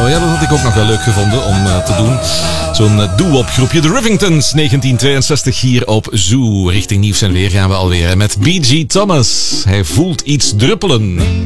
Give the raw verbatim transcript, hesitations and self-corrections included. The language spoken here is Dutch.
zo. Ja, dat had ik ook nog wel leuk gevonden om uh, te doen. Zo'n uh, doo-wop groepje. De Rivingtons, negentien tweeënzestig hier op Zoo. Richting nieuws en weer gaan we alweer met B G Thomas. Hij voelt iets druppelen.